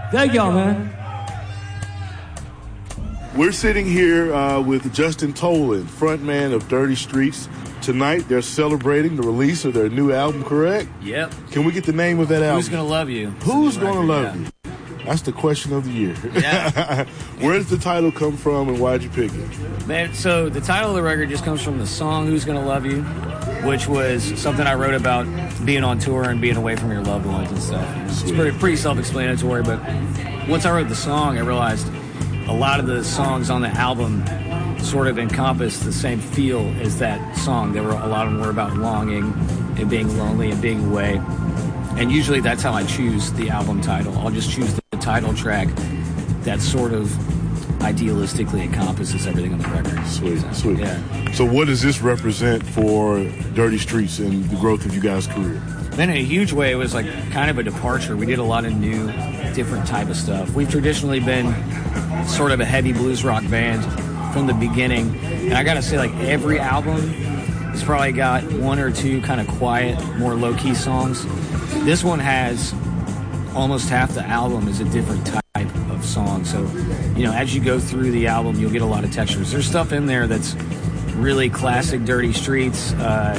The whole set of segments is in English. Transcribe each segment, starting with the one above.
Thank y'all, man. We're sitting here with Justin Tolan, frontman of Dirty Streets. Tonight, they're celebrating the release of their new album, correct? Yep. Can we get the name of that album? Who's Gonna Love You? Who's Gonna Love You? That's the question of the year. Yeah. Where does the title come from, and why'd you pick it? Man, so the title of the record just comes from the song Who's Gonna Love You, which was something I wrote about being on tour and being away from your loved ones and stuff. It's pretty self-explanatory, but once I wrote the song, I realized a lot of the songs on the album sort of encompass the same feel as that song. A lot of them were about longing and being lonely and being away. And usually that's how I choose the album title. I'll just choose the title track that sort of idealistically encompasses everything on the record. Sweet. Yeah. So what does this represent for Dirty Streets and the growth of you guys' career? Then in a huge way, it was like kind of a departure. We did a lot of new, different type of stuff. We've traditionally been sort of a heavy blues rock band from the beginning. And I gotta say, like, every album has probably got one or two kind of quiet, more low-key songs. This one has almost half the album is a different type of song. So, as you go through the album, you'll get a lot of textures. There's stuff in there that's really classic Dirty Streets,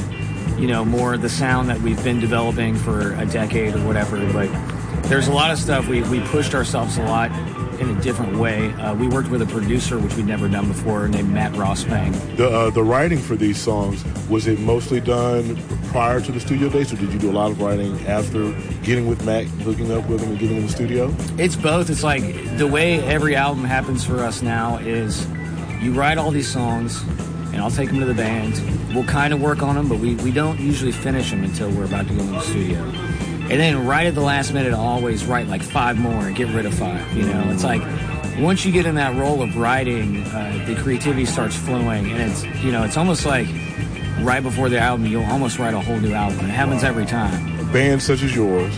more the sound that we've been developing for a decade or whatever. But there's a lot of stuff. We pushed ourselves a lot in a different way. We worked with a producer, which we'd never done before, named Matt Rossbang. The writing for these songs, was it mostly done prior to the studio days, or did you do a lot of writing after getting with Matt, hooking up with him and getting in the studio? It's both. It's like the way every album happens for us now is you write all these songs, and I'll take them to the band. We'll kind of work on them, but we don't usually finish them until we're about to go in the studio. And then right at the last minute, I'll always write like 5 more and get rid of 5. It's like once you get in that role of writing, the creativity starts flowing, and it's almost like right before the album, you'll almost write a whole new album. It happens every time. A band such as yours,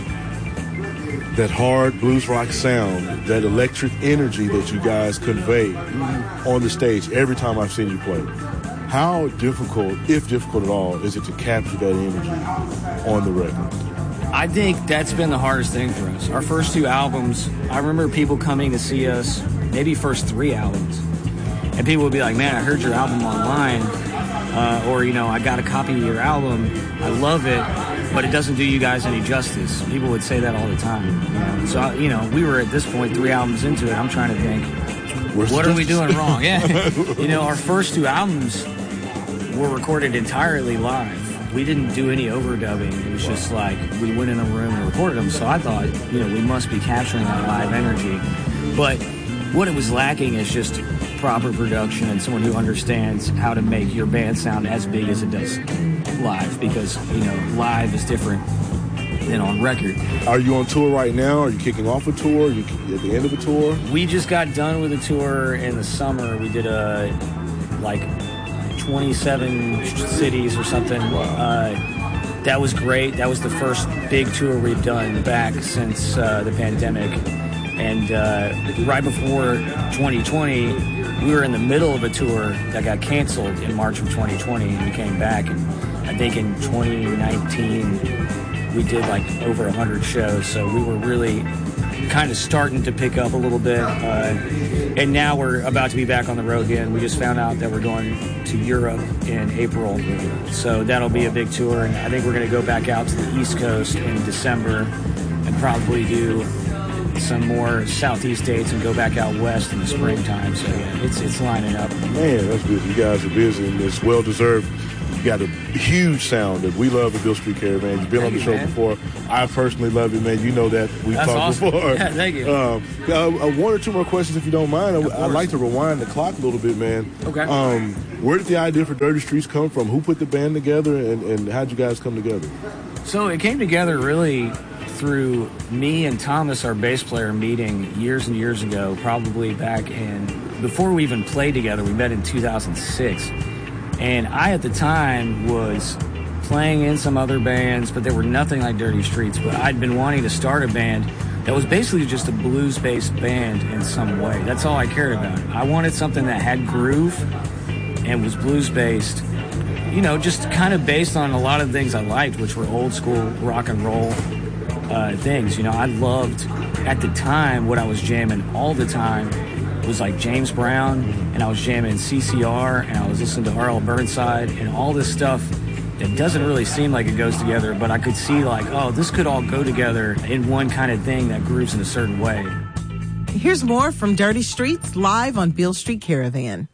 that hard blues rock sound, that electric energy that you guys convey on the stage every time I've seen you play. How difficult, if difficult at all, is it to capture that energy on the record? I think that's been the hardest thing for us. Our first 2 albums, I remember people coming to see us, maybe first 3 albums, and people would be like, man, I heard your album online, or, I got a copy of your album, I love it, but it doesn't do you guys any justice. People would say that all the time. So, we were at this point 3 albums into it, I'm trying to think, what are we doing wrong? Yeah. Our first 2 albums were recorded entirely live. We didn't do any overdubbing. It was just like we went in a room and recorded them. So I thought, we must be capturing that live energy. But what it was lacking is just proper production and someone who understands how to make your band sound as big as it does live, because, live is different than on record. Are you on tour right now? Are you kicking off a tour? Are you at the end of a tour? We just got done with a tour in the summer. We did 27 cities or something. That was great. That was the first big tour we've done back since the pandemic. And right before 2020, we were in the middle of a tour that got canceled in March of 2020, and we came back. And I think in 2019, we did like over 100 shows. So we were really kind of starting to pick up a little bit. And now we're about to be back on the road again. We just found out that we're going to Europe in April. So that'll be a big tour. And I think we're going to go back out to the East Coast in December and probably do some more Southeast dates and go back out west in the springtime. So yeah, it's lining up. Man, that's good. You guys are busy, and it's well-deserved. You got a huge sound that we love at Beale Street Caravan. You've been on the show before. I personally love it, man. You know that. We've talked awesome. before. Yeah, thank you. 1 or 2 more questions, if you don't mind. I'd like to rewind the clock a little bit, man. Okay. Where did the idea for Dirty Streets come from? Who put the band together, and how'd you guys come together? So it came together really through me and Thomas, our bass player, meeting years and years ago, probably back before we even played together. We met in 2006. And I, at the time, was playing in some other bands, but they were nothing like Dirty Streets. But I'd been wanting to start a band that was basically just a blues-based band in some way. That's all I cared about. I wanted something that had groove and was blues-based, just kind of based on a lot of things I liked, which were old-school rock and roll. things. You know, I loved, at the time, what I was jamming all the time was like James Brown, and I was jamming CCR, and I was listening to R.L. Burnside, and all this stuff that doesn't really seem like it goes together, but I could see like, oh, this could all go together in one kind of thing that grooves in a certain way. Here's more from Dirty Streets live on Beale Street Caravan.